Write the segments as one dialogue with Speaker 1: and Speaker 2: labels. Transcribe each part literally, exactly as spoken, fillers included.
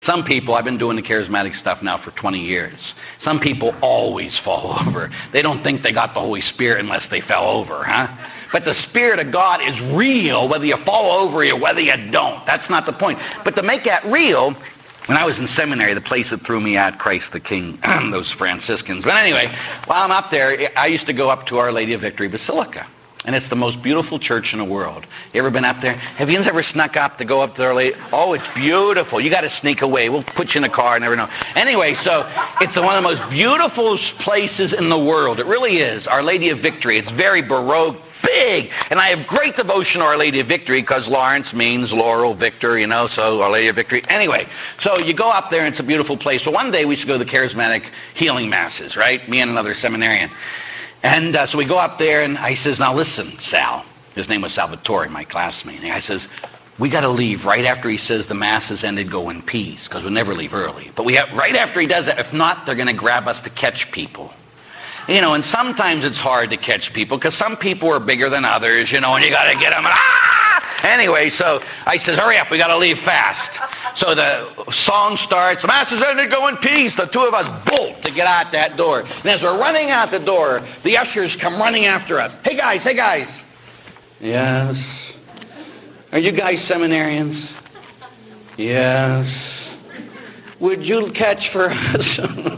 Speaker 1: Some people, I've been doing the charismatic stuff now for twenty years. Some people always fall over. They don't think they got the Holy Spirit unless they fell over, huh? But the Spirit of God is real, whether you fall over or whether you don't. That's not the point. But to make that real, when I was in seminary, the place that threw me at, Christ the King, those Franciscans. But anyway, while I'm up there, I used to go up to Our Lady of Victory Basilica. And it's the most beautiful church in the world. You ever been up there? Have you ever snuck up to go up to Our Lady? Oh, it's beautiful. You got to sneak away. We'll put you in a car, never know. Anyway, so it's one of the most beautiful places in the world. It really is. Our Lady of Victory. It's very Baroque, big. And I have great devotion to Our Lady of Victory because Lawrence means Laurel, Victor, you know, so Our Lady of Victory. Anyway, so you go up there and it's a beautiful place. So one day we used to go to the charismatic healing masses, right? Me and another seminarian. And uh, so we go up there, and I says, now listen, Sal. His name was Salvatore, my classmate. And I says, we got to leave right after he says the mass has ended, go in peace, because we'll never leave early. But we have, right after he does that, if not, they're going to grab us to catch people. You know, and sometimes it's hard to catch people, because some people are bigger than others, you know, and you got to get them. And, ah! Anyway, so I says, hurry up, we got to leave fast. So the song starts, the mass is ended, go in peace. The two of us bolt to get out that door. And as we're running out the door, the ushers come running after us. Hey guys, hey guys. Yes. Are you guys seminarians? Yes. Would you catch for us?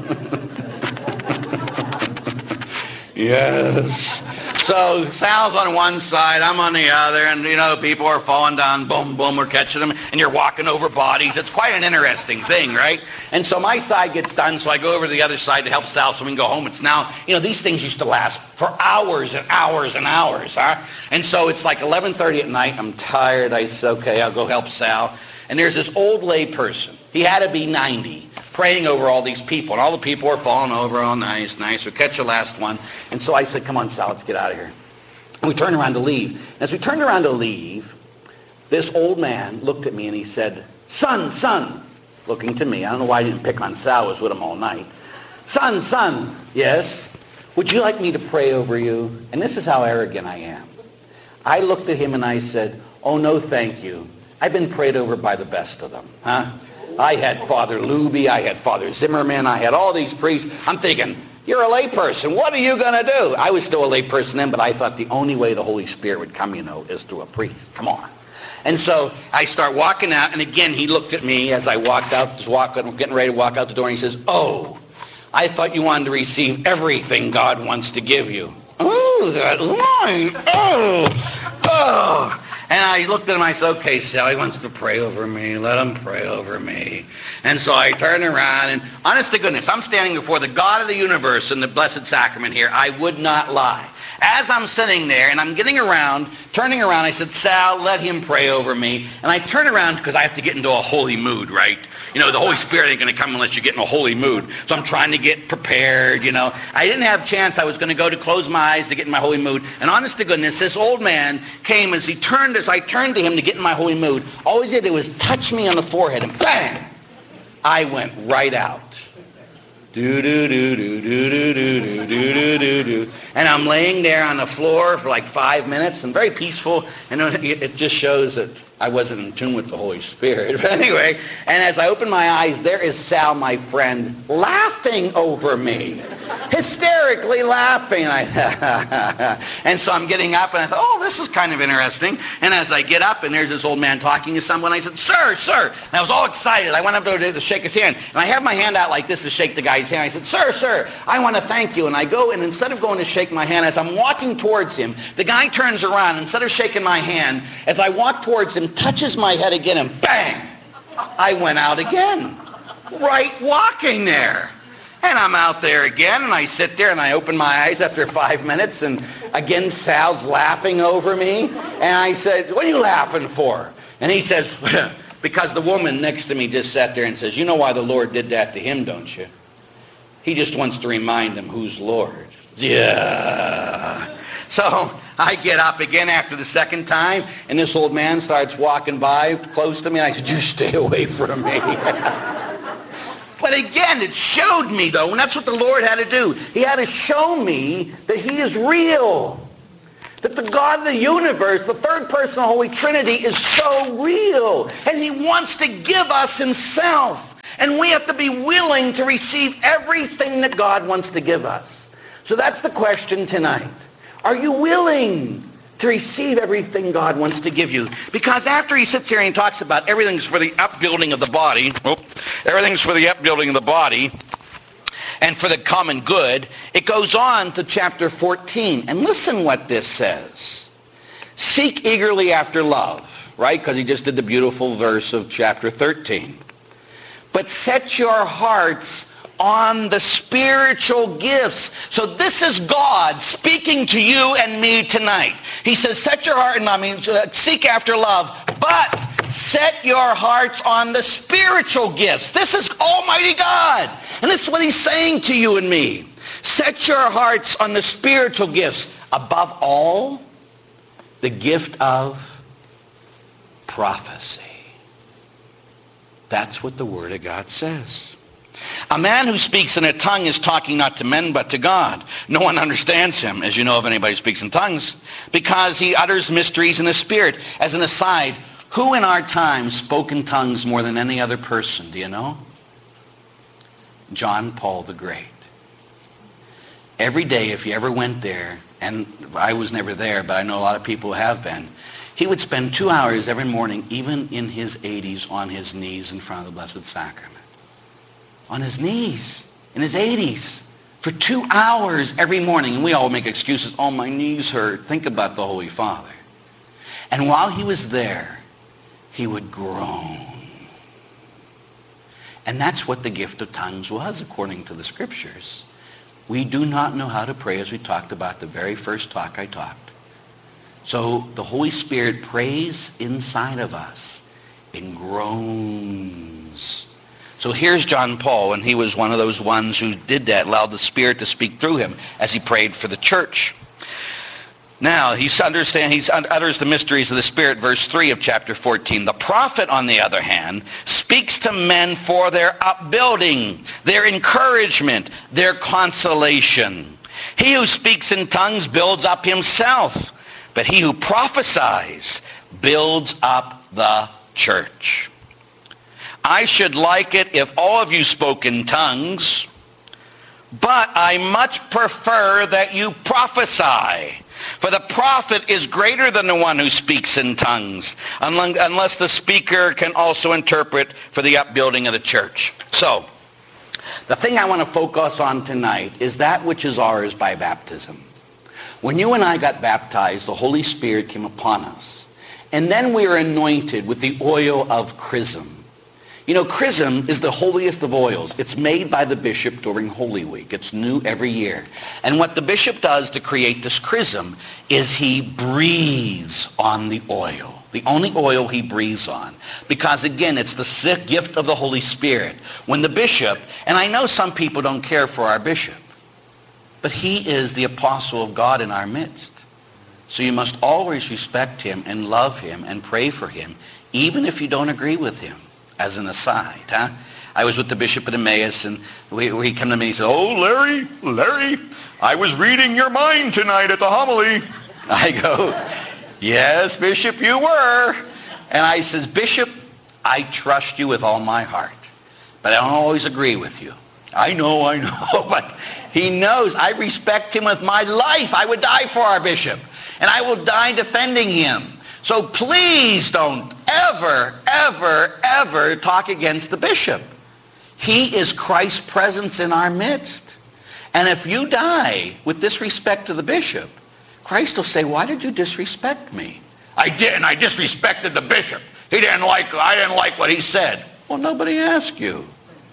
Speaker 1: Yes. So Sal's on one side, I'm on the other, and you know, people are falling down, boom, boom, we're catching them, and you're walking over bodies. It's quite an interesting thing, right? And so my side gets done, so I go over to the other side to help Sal so we can go home. It's now, you know, these things used to last for hours and hours and hours, huh? And so it's like eleven thirty at night, I'm tired, I said, okay, I'll go help Sal. And there's this old lay person. He had to be ninety. Praying over all these people. And all the people are falling over. Oh, nice, nice. We'll catch the last one. And so I said, come on, Sal, let's get out of here. And we turned around to leave. And as we turned around to leave, this old man looked at me and he said, son, son, looking to me. I don't know why I didn't pick on Sal. I was with him all night. Son, son, yes, would you like me to pray over you? And this is how arrogant I am. I looked at him and I said, oh, no, thank you. I've been prayed over by the best of them, huh? I had Father Luby, I had Father Zimmerman, I had all these priests. I'm thinking, you're a layperson. What are you going to do? I was still a layperson then, but I thought the only way the Holy Spirit would come, you know, is through a priest. Come on. And so I start walking out, and again, he looked at me as I walked out, just walking, getting ready to walk out the door, and he says, oh, I thought you wanted to receive everything God wants to give you. Oh, that line. Oh, oh. And I looked at him, I said, okay, Sal, he wants to pray over me. Let him pray over me. And so I turned around, and honest to goodness, I'm standing before the God of the universe in the Blessed Sacrament here. I would not lie. As I'm sitting there, and I'm getting around, turning around, I said, Sal, let him pray over me. And I turn around because I have to get into a holy mood, right? You know, the Holy Spirit ain't going to come unless you get in a holy mood. So I'm trying to get prepared, you know. I didn't have a chance. I was going to go to close my eyes to get in my holy mood. And honest to goodness, this old man came as he turned, as I turned to him to get in my holy mood. All he did was touch me on the forehead, and bang! I went right out. Do do do do do do do do do do do. And I'm laying there on the floor for like five minutes and very peaceful. And it just shows that I wasn't in tune with the Holy Spirit. But anyway, and as I open my eyes, there is Sal, my friend, laughing over me. Hysterically laughing. I, and so I'm getting up, and I thought, oh, this is kind of interesting. And as I get up, and there's this old man talking to someone, I said, sir, sir. And I was all excited. I went up to, to shake his hand. And I have my hand out like this to shake the guy's hand. I said, sir, sir, I want to thank you. And I go, and instead of going to shake my hand, as I'm walking towards him, the guy turns around. Instead of shaking my hand, as I walk towards him, touches my head again, and bang! I went out again. Right walking there. And I'm out there again, and I sit there, and I open my eyes after five minutes, and again, Sal's laughing over me. And I said, what are you laughing for? And he says, because the woman next to me just sat there and says, you know why the Lord did that to him, don't you? He just wants to remind him who's Lord. Yeah. So I get up again after the second time, and this old man starts walking by close to me, and I said, you stay away from me. But again, it showed me, though, and that's what the Lord had to do. He had to show me that he is real. That the God of the universe, the third person of the Holy Trinity, is so real. And he wants to give us himself. And we have to be willing to receive everything that God wants to give us. So that's the question tonight. Are you willing to receive everything God wants to give you? Because after he sits here and he talks about everything's for the upbuilding of the body, oh, everything's for the upbuilding of the body and for the common good, it goes on to chapter fourteen. And listen what this says. Seek eagerly after love, right? Because he just did the beautiful verse of chapter thirteen. But set your hearts on the spiritual gifts. So this is God speaking to you and me tonight. He says, set your heart, and I mean, seek after love, but set your hearts on the spiritual gifts. This is Almighty God. And this is what he's saying to you and me. Set your hearts on the spiritual gifts. Above all, the gift of prophecy. That's what the Word of God says. A man who speaks in a tongue is talking not to men but to God. No one understands him, as you know if anybody speaks in tongues, because he utters mysteries in the Spirit. As an aside, who in our time spoke in tongues more than any other person? Do you know? John Paul the Great. Every day, if you ever went there, and I was never there, but I know a lot of people who have been, he would spend two hours every morning, even in his eighties, on his knees in front of the Blessed Sacrament. On his knees, in his eighties, for two hours every morning. And we all make excuses. Oh, my knees hurt. Think about the Holy Father. And while he was there, he would groan. And that's what the gift of tongues was, according to the Scriptures. We do not know how to pray, as we talked about the very first talk I talked. So the Holy Spirit prays inside of us in groans. So here's John Paul, and he was one of those ones who did that, allowed the Spirit to speak through him as he prayed for the church. Now, he understands, he utters the mysteries of the Spirit, verse three of chapter fourteen. The prophet, on the other hand, speaks to men for their upbuilding, their encouragement, their consolation. He who speaks in tongues builds up himself, but he who prophesies builds up the church. I should like it if all of you spoke in tongues, but I much prefer that you prophesy. For the prophet is greater than the one who speaks in tongues, unless the speaker can also interpret for the upbuilding of the church. So, the thing I want to focus on tonight is that which is ours by baptism. When you and I got baptized, the Holy Spirit came upon us. And then we were anointed with the oil of chrism. You know, chrism is the holiest of oils. It's made by the bishop during Holy Week. It's new every year. And what the bishop does to create this chrism is he breathes on the oil. The only oil he breathes on. Because again, it's the sick gift of the Holy Spirit. When the bishop, and I know some people don't care for our bishop, but he is the apostle of God in our midst. So you must always respect him and love him and pray for him, even if you don't agree with him. As an aside, huh? I was with the bishop at Emmaus, and we, we come to me and he said, oh, Larry, Larry, I was reading your mind tonight at the homily. I go, yes, Bishop, you were. And I says, Bishop, I trust you with all my heart, but I don't always agree with you. I know, I know, but he knows I respect him with my life. I would die for our bishop, and I will die defending him. So please don't ever, ever, ever talk against the bishop. He is Christ's presence in our midst. And if you die with disrespect to the bishop, Christ will say, why did you disrespect me? I didn't. I disrespected the bishop. He didn't like, I didn't like what he said. Well, nobody asked you.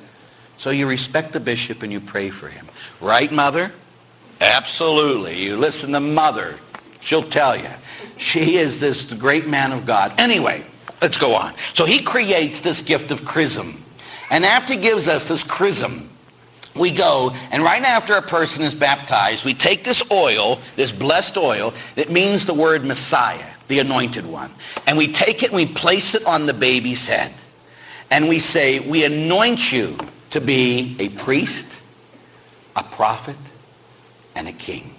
Speaker 1: So you respect the bishop and you pray for him. Right, Mother? Absolutely. You listen to Mother. She'll tell you. She is this great man of God. Anyway, let's go on. So he creates this gift of chrism. And after he gives us this chrism, we go, and right after a person is baptized, we take this oil, this blessed oil, that means the word Messiah, the anointed one. And we take it and we place it on the baby's head. And we say, we anoint you to be a priest, a prophet, and a king.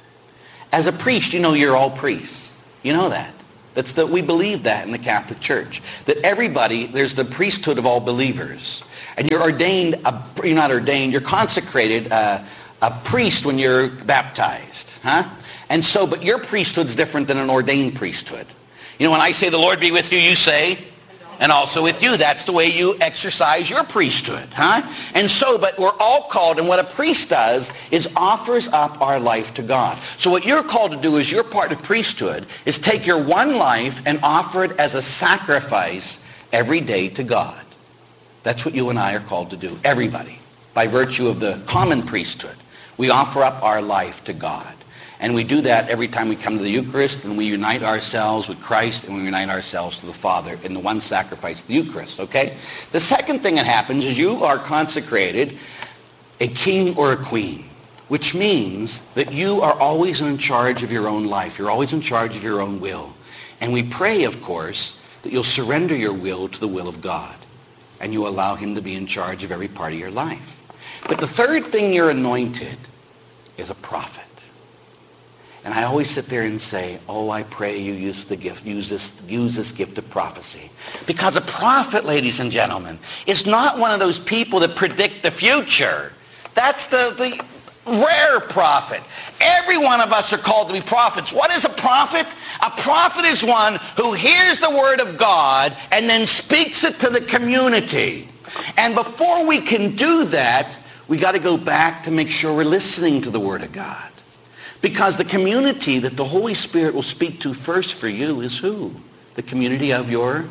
Speaker 1: As a priest, you know you're all priests. You know that. That's that we believe that in the Catholic Church. That everybody, there's the priesthood of all believers. And you're ordained, a, you're not ordained, you're consecrated uh, a priest when you're baptized. Huh? And so, but your priesthood's different than an ordained priesthood. You know, when I say the Lord be with you, you say, and also with you. That's the way you exercise your priesthood. Huh? And so, but we're all called, and what a priest does is offers up our life to God. So what you're called to do is your part of priesthood is take your one life and offer it as a sacrifice every day to God. That's what you and I are called to do, everybody, by virtue of the common priesthood. We offer up our life to God. And we do that every time we come to the Eucharist, and we unite ourselves with Christ, and we unite ourselves to the Father in the one sacrifice, the Eucharist, okay? The second thing that happens is you are consecrated a king or a queen, which means that you are always in charge of your own life. You're always in charge of your own will. And we pray, of course, that you'll surrender your will to the will of God, and you allow him to be in charge of every part of your life. But the third thing you're anointed is a prophet. And I always sit there and say, oh, I pray you use the gift, use this, use this gift of prophecy. Because a prophet, ladies and gentlemen, is not one of those people that predict the future. That's the, the rare prophet. Every one of us are called to be prophets. What is a prophet? A prophet is one who hears the word of God and then speaks it to the community. And before we can do that, we got to go back to make sure we're listening to the word of God. Because the community that the Holy Spirit will speak to first for you is who? The community of your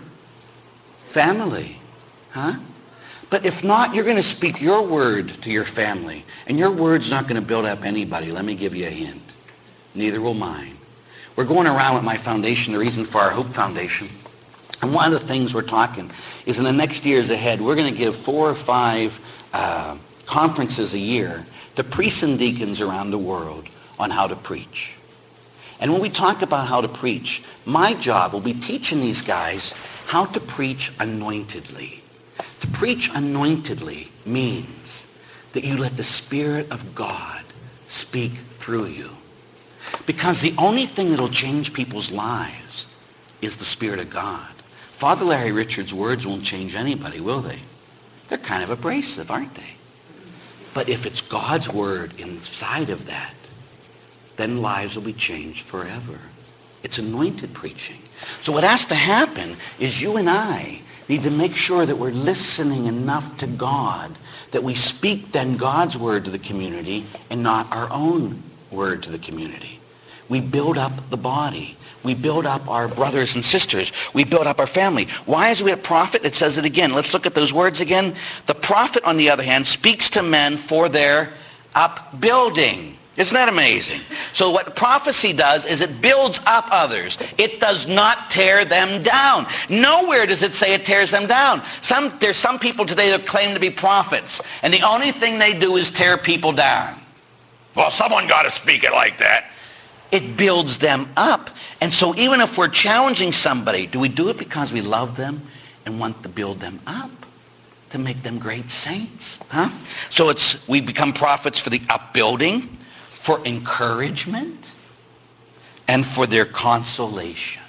Speaker 1: family. Huh? But if not, you're going to speak your word to your family. And your word's not going to build up anybody. Let me give you a hint. Neither will mine. We're going around with my foundation, the reason for our Hope Foundation. And one of the things we're talking is in the next years ahead, we're going to give four or five uh, conferences a year to priests and deacons around the world on how to preach. And when we talk about how to preach, my job will be teaching these guys how to preach anointedly. To preach anointedly means that you let the Spirit of God speak through you. Because the only thing that will change people's lives is the Spirit of God. Father Larry Richards' words won't change anybody, will they? They're kind of abrasive, aren't they? But if it's God's word inside of that, then lives will be changed forever. It's anointed preaching. So what has to happen is you and I need to make sure that we're listening enough to God that we speak then God's word to the community and not our own word to the community. We build up the body. We build up our brothers and sisters. We build up our family. Why is we a prophet? It says it again. Let's look at those words again. The prophet, on the other hand, speaks to men for their upbuilding. Isn't that amazing? So what prophecy does is it builds up others. It does not tear them down. Nowhere does it say it tears them down. Some, there's some people today that claim to be prophets, and the only thing they do is tear people down. Well, someone got to speak it like that. It builds them up. And so even if we're challenging somebody, do we do it because we love them and want to build them up, to make them great saints? Huh? So it's we become prophets for the upbuilding, for encouragement, and for their consolation.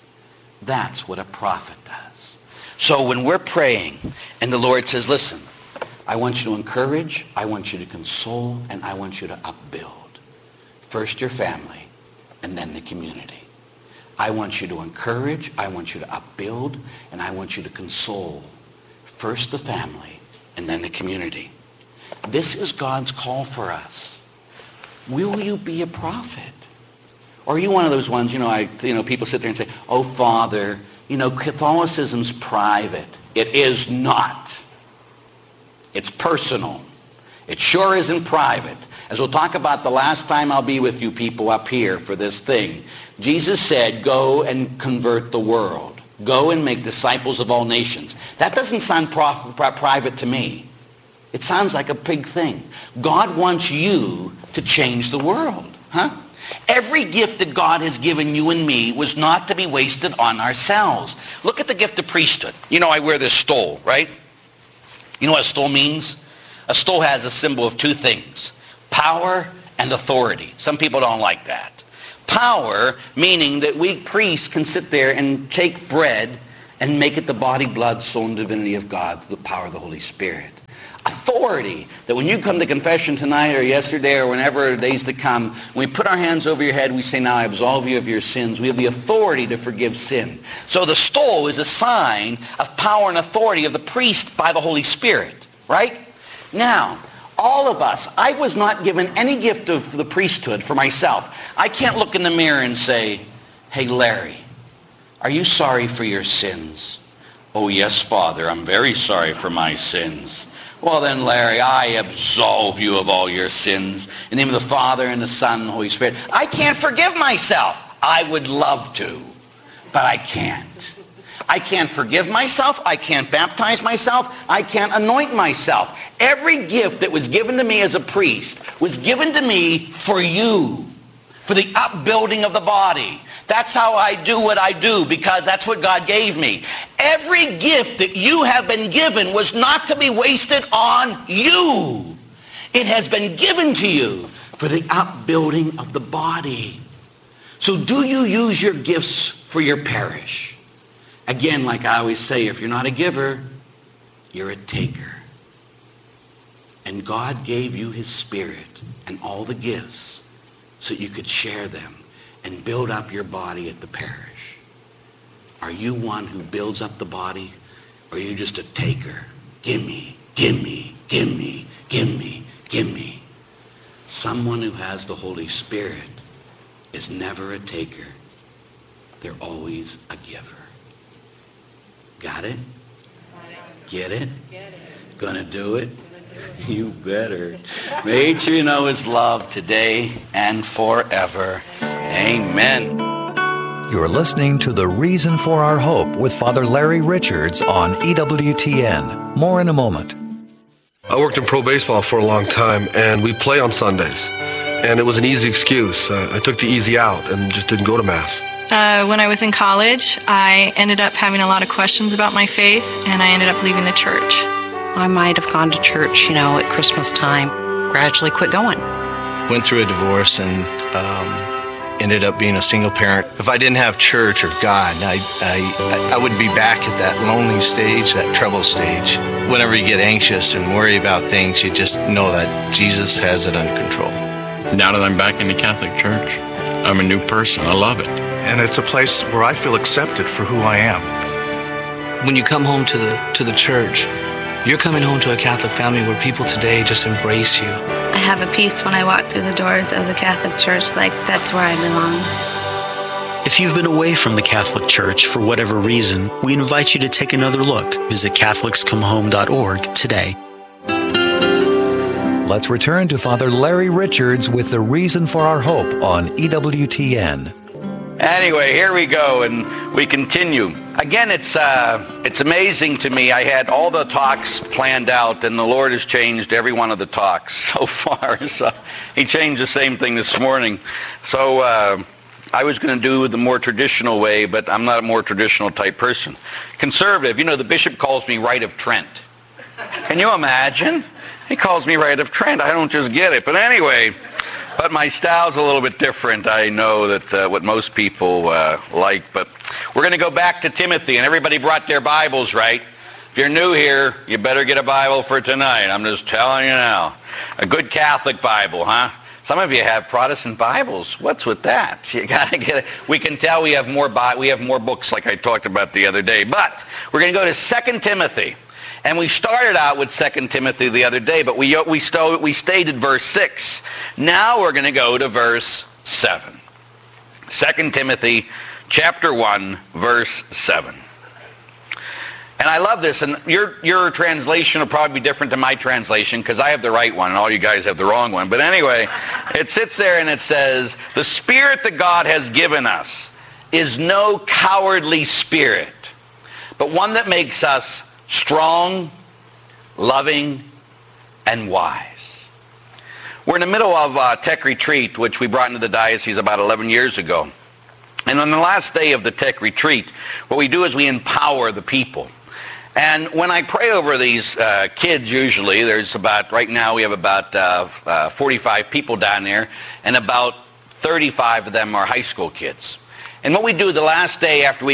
Speaker 1: That's what a prophet does. So when we're praying and the Lord says, listen, I want you to encourage, I want you to console, and I want you to upbuild. First your family, and then the community. I want you to encourage, I want you to upbuild, and I want you to console. First the family, and then the community. This is God's call for us. Will you be a prophet? Or are you one of those ones, you know, I, you know, people sit there and say, oh, Father, you know, Catholicism's private. It is not. It's personal. It sure isn't private. As we'll talk about the last time I'll be with you people up here for this thing, Jesus said, go and convert the world. Go and make disciples of all nations. That doesn't sound prof- private to me. It sounds like a big thing. God wants you to change the world. Huh? Every gift that God has given you and me was not to be wasted on ourselves. Look at the gift of priesthood. You know, I wear this stole, right? You know what a stole means? A stole has a symbol of two things, power and authority. Some people don't like that. Power, meaning that we priests can sit there and take bread and make it the body, blood, soul, and divinity of God through the power of the Holy Spirit. Authority, that when you come to confession tonight or yesterday or whenever days to come, when we put our hands over your head, we say, now I absolve you of your sins. We have the authority to forgive sin. So the stole is a sign of power and authority of the priest by the Holy Spirit, right? Now, all of us, I was not given any gift of the priesthood for myself. I can't look in the mirror and say, hey, Larry, are you sorry for your sins? Oh, yes, Father, I'm very sorry for my sins. Well then, Larry, I absolve you of all your sins. In the name of the Father, and the Son, and the Holy Spirit. I can't forgive myself. I would love to, but I can't. I can't forgive myself. I can't baptize myself. I can't anoint myself. Every gift that was given to me as a priest was given to me for you, for the upbuilding of the body. That's how I do what I do, because that's what God gave me. Every gift that you have been given was not to be wasted on you. It has been given to you for the upbuilding of the body. So do you use your gifts for your parish? Again, like I always say, if you're not a giver, you're a taker. And God gave you his Spirit and all the gifts so that you could share them and build up your body at the parish. Are you one who builds up the body, or are you just a taker? Give me, give me, give me, give me, give me. Someone who has the Holy Spirit is never a taker. They're always a giver. Got it? Get it? Gonna do it? You better. Make sure you know his love today and forever. Amen.
Speaker 2: You're listening to The Reason for Our Hope with Father Larry Richards on E W T N. More in a moment.
Speaker 3: I worked in pro baseball for a long time, and we play on Sundays. And it was an easy excuse. Uh, I took the easy out and just didn't go to Mass.
Speaker 4: Uh, when I was in college, I ended up having a lot of questions about my faith, and I ended up leaving the church.
Speaker 5: I might have gone to church, you know, at Christmas time, gradually quit going.
Speaker 6: Went through a divorce and um, ended up being a single parent. If I didn't have church or God, I, I, I would be back at that lonely stage, that trouble stage. Whenever you get anxious and worry about things, you just know that Jesus has it under control.
Speaker 7: Now that I'm back in the Catholic Church, I'm a new person. I love it.
Speaker 8: And it's a place where I feel accepted for who I am.
Speaker 9: When you come home to the to the church, you're coming home to a Catholic family where people today just embrace you.
Speaker 10: I have a peace when I walk through the doors of the Catholic Church, like that's where I belong.
Speaker 11: If you've been away from the Catholic Church for whatever reason, we invite you to take another look. Visit Catholics Come Home dot org today.
Speaker 2: Let's return to Father Larry Richards with The Reason for Our Hope on E W T N.
Speaker 1: Anyway, here we go, and we continue. Again, it's uh, it's amazing to me. I had all the talks planned out, and the Lord has changed every one of the talks so far. So he changed the same thing this morning. So uh, I was going to do the more traditional way, but I'm not a more traditional type person. Conservative, you know, the bishop calls me Right of Trent. Can you imagine? He calls me Right of Trent. I don't just get it. But anyway, but my style's a little bit different. I know that uh, what most people uh, like. But we're going to go back to Timothy, and everybody brought their Bibles, right? If you're new here, you better get a Bible for tonight. I'm just telling you now. A good Catholic Bible, huh? Some of you have Protestant Bibles. What's with that? So you got to get it. We can tell we have more Bi- we have more books, like I talked about the other day. But we're going to go to Second Timothy. And we started out with Second Timothy the other day, but we, we, sto- we stayed at verse six. Now we're going to go to verse seven. Second Timothy chapter one, verse seven. And I love this, and your, your translation will probably be different than my translation, because I have the right one, and all you guys have the wrong one. But anyway, it sits there and it says, the Spirit that God has given us is no cowardly spirit, but one that makes us strong, loving, and wise. We're in the middle of a tech retreat, which we brought into the diocese about eleven years ago. And on the last day of the tech retreat, what we do is we empower the people. And when I pray over these uh, kids, usually, there's about, right now we have about uh, uh, forty-five people down there, and about thirty-five of them are high school kids. And what we do the last day after we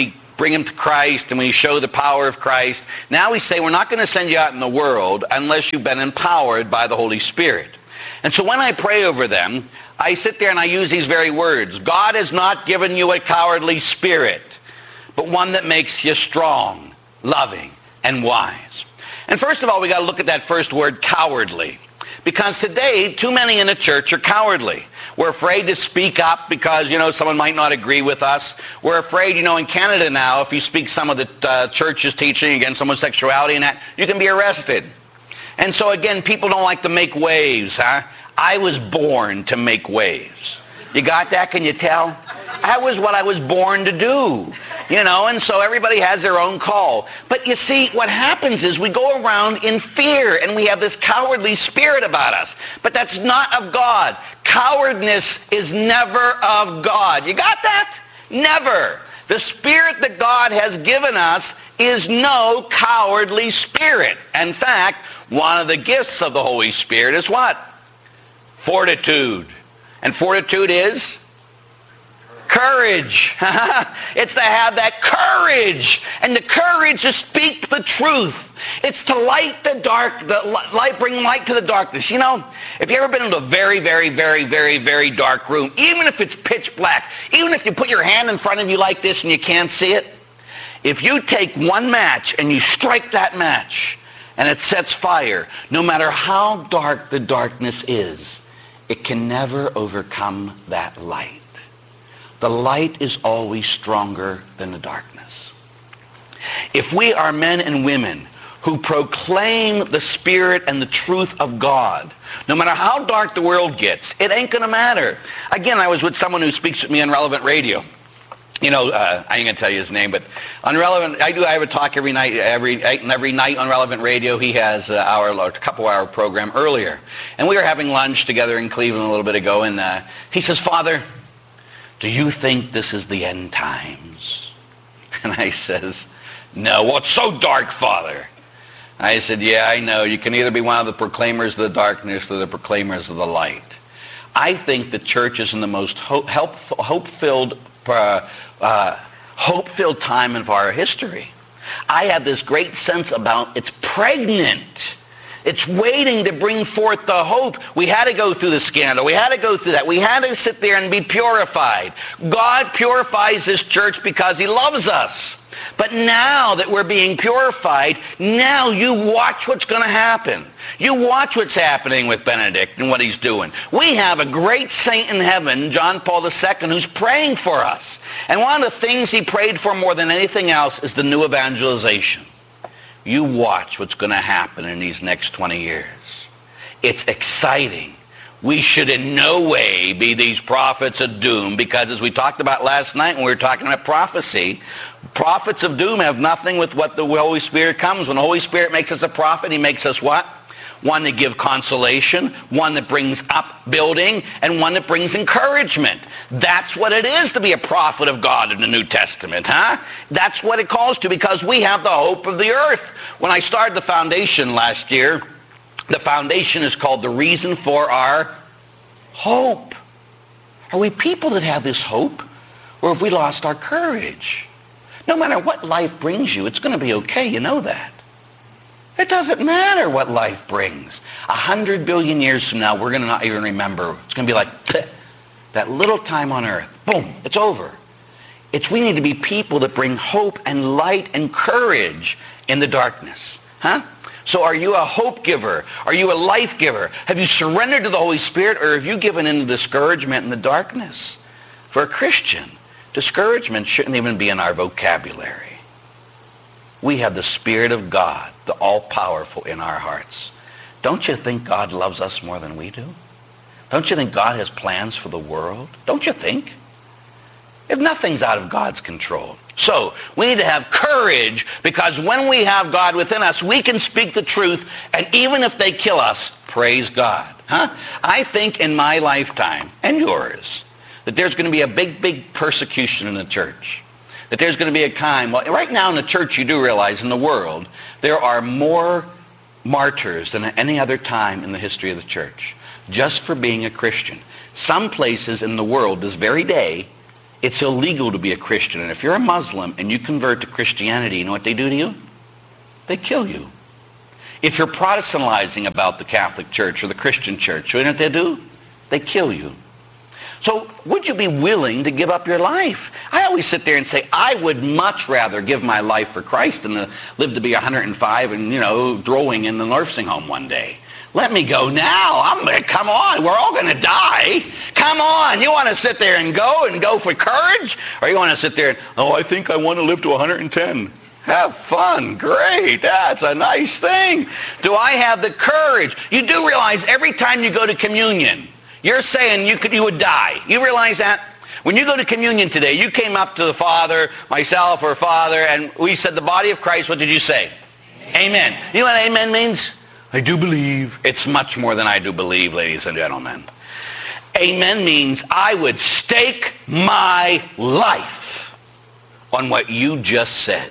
Speaker 1: bring them to Christ and we show the power of Christ. Now we say we're not going to send you out in the world unless you've been empowered by the Holy Spirit. And so when I pray over them, I sit there and I use these very words. God has not given you a cowardly spirit, but one that makes you strong, loving, and wise. And first of all, we got to look at that first word, cowardly. Because today, too many in the church are cowardly. We're afraid to speak up because, you know, someone might not agree with us. We're afraid, you know, in Canada now, if you speak some of the uh, church's teaching against homosexuality and that, you can be arrested. And so again, people don't like to make waves, huh? I was born to make waves. You got that? Can you tell? That was what I was born to do. You know, and so everybody has their own call. But you see, what happens is we go around in fear and we have this cowardly spirit about us. But that's not of God. Cowardness is never of God. You got that? Never. The spirit that God has given us is no cowardly spirit. In fact, one of the gifts of the Holy Spirit is what? Fortitude. And fortitude is? Courage. It's to have that courage. And the courage to speak the truth. It's to light the dark, the light, bring light to the darkness. You know, if you've ever been in a very, very, very, very, very dark room, even if it's pitch black, even if you put your hand in front of you like this and you can't see it, if you take one match and you strike that match and it sets fire, no matter how dark the darkness is, it can never overcome that light. The light is always stronger than the darkness. If we are men and women who proclaim the Spirit and the truth of God, no matter how dark the world gets, it ain't going to matter. Again, I was with someone who speaks with me on Relevant Radio. You know, uh, I ain't going to tell you his name, but on Relevant, I do I have a talk every night, every every night on Relevant Radio. He has an hour, a couple hour program earlier. And we were having lunch together in Cleveland a little bit ago, and uh, he says, Father, do you think this is the end times? And I says, no. Well, it's so dark, Father. I said, yeah, I know. You can either be one of the proclaimers of the darkness or the proclaimers of the light. I think the church is in the most hope, help, hope-filled uh, uh, hope-filled time of our history. I have this great sense about it's pregnant. It's waiting to bring forth the hope. We had to go through the scandal. We had to go through that. We had to sit there and be purified. God purifies this church because he loves us. But now that we're being purified, now you watch what's going to happen. You watch what's happening with Benedict and what he's doing. We have a great saint in heaven, John Paul the Second, who's praying for us. And one of the things he prayed for more than anything else is the new evangelization. You watch what's going to happen in these next twenty years. It's exciting. We should in no way be these prophets of doom, because as we talked about last night when we were talking about prophecy, prophets of doom have nothing with what the Holy Spirit comes. When the Holy Spirit makes us a prophet, he makes us what? One that gives consolation, one that brings upbuilding, and one that brings encouragement. That's what it is to be a prophet of God in the New Testament, huh? That's what it calls to, because we have the hope of the earth. When I started the foundation last year, the foundation is called The Reason for Our Hope. Are we people that have this hope, or have we lost our courage? No matter what life brings you, it's going to be okay, you know that. It doesn't matter what life brings. A hundred billion years from now, we're going to not even remember. It's going to be like that little time on earth. Boom, it's over. It's we need to be people that bring hope and light and courage in the darkness. Huh? So are you a hope giver? Are you a life giver? Have you surrendered to the Holy Spirit, or have you given in to discouragement in the darkness? For a Christian, discouragement shouldn't even be in our vocabulary. We have the Spirit of God, the all-powerful, in our hearts. Don't you think God loves us more than we do? Don't you think God has plans for the world? Don't you think? If nothing's out of God's control. So we need to have courage, because when we have God within us, we can speak the truth, and even if they kill us, praise God. Huh? I think in my lifetime, and yours, that there's going to be a big, big persecution in the church. That there's going to be a time, well, right now in the church you do realize in the world, there are more martyrs than at any other time in the history of the church, just for being a Christian. Some places in the world this very day, it's illegal to be a Christian. And if you're a Muslim and you convert to Christianity, you know what they do to you? They kill you. If you're Protestantizing about the Catholic Church or the Christian Church, you know what they do? They kill you. So would you be willing to give up your life? I always sit there and say, I would much rather give my life for Christ than to live to be one hundred five and, you know, drooling in the nursing home one day. Let me go now. I'm come on, we're all going to die. Come on, you want to sit there and go and go for courage? Or you want to sit there and, oh, I think I want to live to one hundred ten. Have fun. Great. That's a nice thing. Do I have the courage? You do realize every time you go to communion, you're saying you could, you would die. You realize that? When you go to communion today, you came up to the Father, myself or Father, and we said the body of Christ. What did you say? Amen. Amen. You know what amen means? I do believe. It's much more than I do believe, ladies and gentlemen. Amen means I would stake my life on what you just said.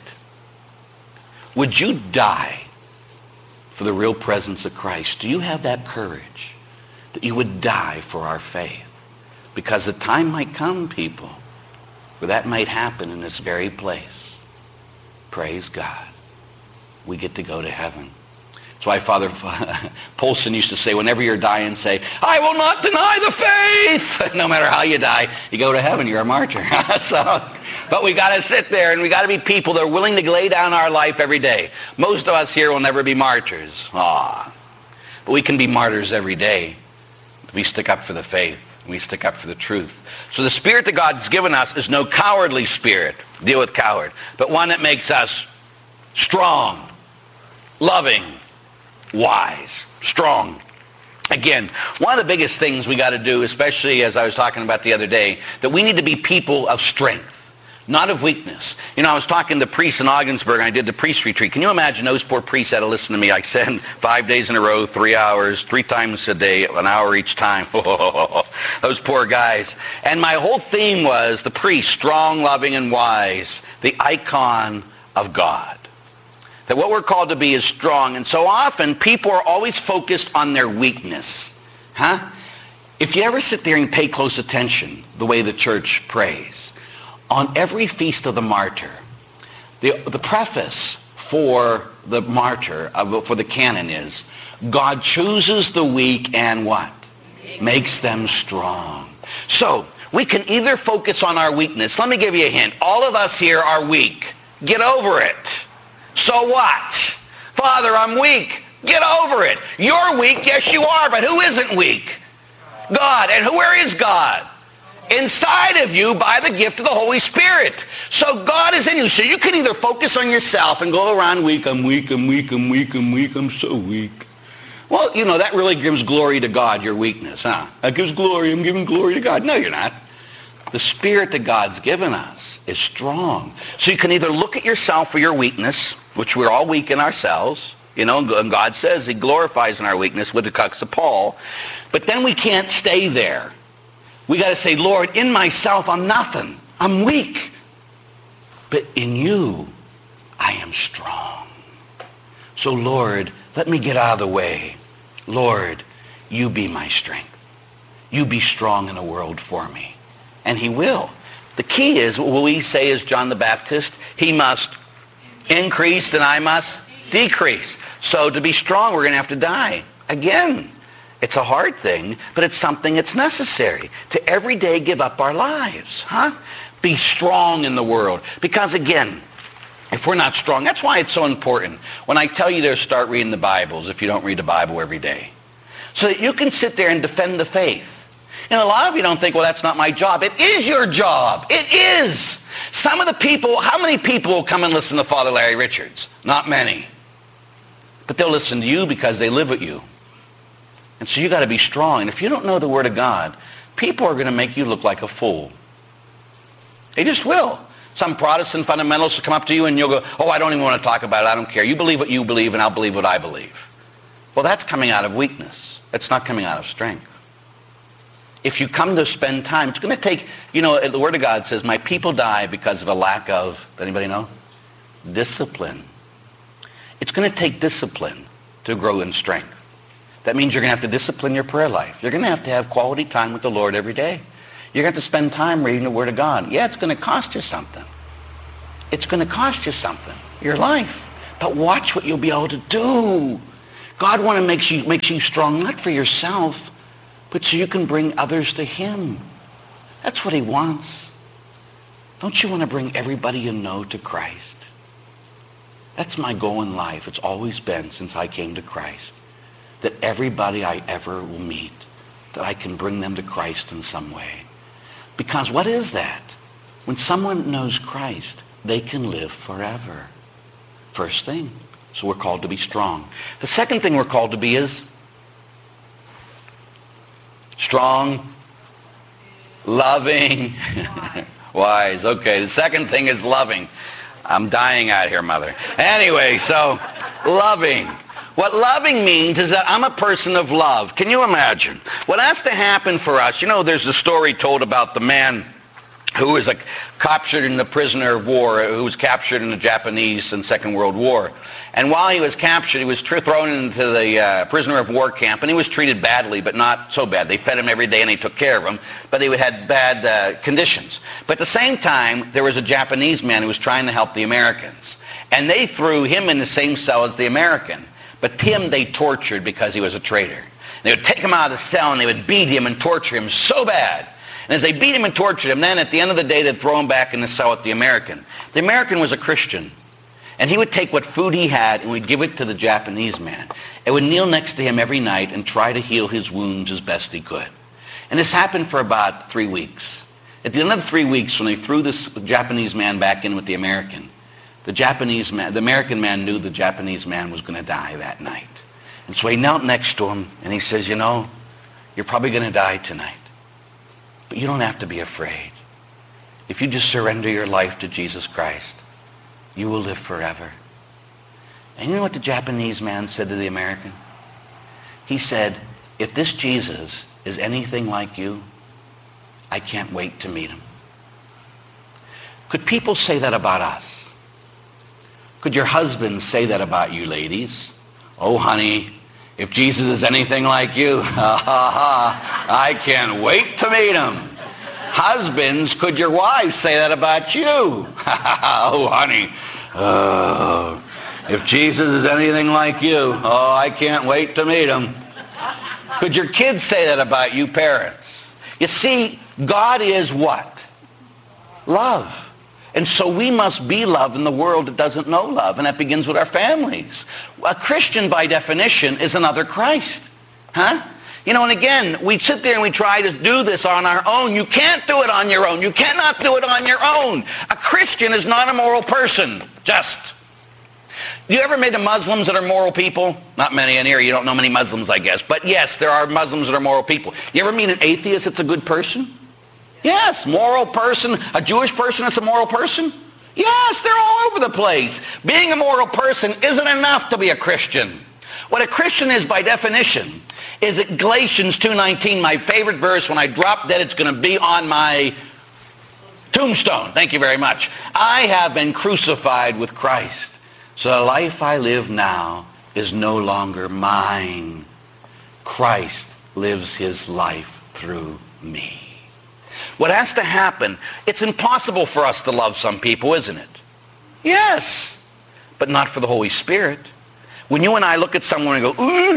Speaker 1: Would you die for the real presence of Christ? Do you have that courage that you would die for our faith? Because the time might come, people, where that might happen in this very place. Praise God. We get to go to heaven. That's why Father Polson used to say, whenever you're dying, say, I will not deny the faith. No matter how you die, you go to heaven, you're a martyr. So, but we got to sit there and we got to be people that are willing to lay down our life every day. Most of us here will never be martyrs. Aw. But we can be martyrs every day. We stick up for the faith. We stick up for the truth. So the spirit that God's given us is no cowardly spirit. Deal with coward. But one that makes us strong, loving, wise, strong. Again, one of the biggest things we got to do, especially as I was talking about the other day, that we need to be people of strength, not of weakness. You know, I was talking to priests in Ogdensburg, and I did the priest retreat. Can you imagine those poor priests had to listen to me? I said five days in a row, three hours, three times a day, an hour each time. Those poor guys. And my whole theme was the priest, strong, loving, and wise, the icon of God. That what we're called to be is strong. And so often, people are always focused on their weakness. Huh? If you ever sit there and pay close attention, the way the church prays, on every feast of the martyr, the, the preface for the martyr, uh, for the canon is, God chooses the weak and what? Makes them strong. So, we can either focus on our weakness. Let me give you a hint. All of us here are weak. Get over it. So what? Father, I'm weak. Get over it. You're weak. Yes, you are. But who isn't weak? God. And where is God? Inside of you by the gift of the Holy Spirit. So God is in you. So you can either focus on yourself and go around weak. I'm weak. I'm weak. I'm weak. I'm weak. I'm so weak. Well, you know, that really gives glory to God, your weakness, huh? That gives glory. I'm giving glory to God. No, you're not. The spirit that God's given us is strong. So you can either look at yourself for your weakness, which we're all weak in ourselves. You know, and God says he glorifies in our weakness with the cuts of Paul. But then we can't stay there. We got to say, Lord, in myself, I'm nothing. I'm weak. But in you, I am strong. So, Lord, let me get out of the way. Lord, you be my strength. You be strong in the world for me. And he will. The key is, what we say as John the Baptist, he must increase and I must decrease. So to be strong, we're going to have to die. Again, it's a hard thing, but it's something that's necessary to every day give up our lives. Huh? Be strong in the world. Because again, if we're not strong, that's why it's so important. When I tell you to start reading the Bibles, if you don't read the Bible every day, so that you can sit there and defend the faith. And a lot of you don't think, well, that's not my job. It is your job. It is. Some of the people, how many people will come and listen to Father Larry Richards? Not many. But they'll listen to you because they live with you. And so you got to be strong. And if you don't know the Word of God, people are going to make you look like a fool. They just will. Some Protestant fundamentalists will come up to you and you'll go, oh, I don't even want to talk about it. I don't care. You believe what you believe and I'll believe what I believe. Well, that's coming out of weakness. It's not coming out of strength. If you come to spend time, it's going to take, you know, the Word of God says, my people die because of a lack of, anybody know? Discipline. It's going to take discipline to grow in strength. That means you're going to have to discipline your prayer life. You're going to have to have quality time with the Lord every day. You're going to have to spend time reading the Word of God. Yeah, it's going to cost you something. It's going to cost you something, your life. But watch what you'll be able to do. God wants to make you, makes you strong, not for yourself, but so you can bring others to him. That's what he wants. Don't you want to bring everybody you know to Christ? That's my goal in life. It's always been since I came to Christ. That everybody I ever will meet, that I can bring them to Christ in some way. Because what is that? When someone knows Christ, they can live forever. First thing. So we're called to be strong. The second thing we're called to be is strong, loving, wise. Okay, the second thing is loving. I'm dying out here, Mother. Anyway, so loving. What loving means is that I'm a person of love. Can you imagine? What has to happen for us, you know, there's a story told about the man who was like captured in the prisoner of war, who was captured in the Japanese and Second World War. And while he was captured, he was tr- thrown into the uh, prisoner of war camp, and he was treated badly, but not so bad. They fed him every day and they took care of him, but he had bad uh, conditions. But at the same time, there was a Japanese man who was trying to help the Americans. And they threw him in the same cell as the American. But him they tortured because he was a traitor. They would take him out of the cell and they would beat him and torture him so bad. And as they beat him and tortured him, then at the end of the day, they'd throw him back in the cell with the American. The American was a Christian. And he would take what food he had and would give it to the Japanese man. And would kneel next to him every night and try to heal his wounds as best he could. And this happened for about three weeks. At the end of the three weeks, when they threw this Japanese man back in with the American, the Japanese man, the American man knew the Japanese man was going to die that night. And so he knelt next to him and he says, you know, you're probably going to die tonight. But you don't have to be afraid. If you just surrender your life to Jesus Christ, you will live forever. And you know what the Japanese man said to the American? He said, if this Jesus is anything like you, I can't wait to meet him. Could people say that about us? Could your husbands say that about you, ladies? Oh, honey, if Jesus is anything like you, ha ha ha, I can't wait to meet him. Husbands, could your wives say that about you? Oh, honey, oh, if Jesus is anything like you, oh, I can't wait to meet him. Could your kids say that about you, parents? You see, God is what? Love. And so we must be love in the world that doesn't know love, and that begins with our families. A Christian, by definition, is another Christ. Huh? You know, and again, we sit there and we try to do this on our own. You can't do it on your own. You cannot do it on your own. A Christian is not a moral person. Just. You ever met the Muslims that are moral people? Not many in here. You don't know many Muslims, I guess. But yes, there are Muslims that are moral people. You ever meet an atheist that's a good person? Yes, moral person. A Jewish person that's a moral person? Yes, they're all over the place. Being a moral person isn't enough to be a Christian. What a Christian is by definition is that Galatians two nineteen, my favorite verse. When I drop dead, it's going to be on my tombstone. Thank you very much. I have been crucified with Christ. So the life I live now is no longer mine. Christ lives his life through me. What has to happen, it's impossible for us to love some people, isn't it? Yes, but not for the Holy Spirit. When you and I look at someone and go, ooh,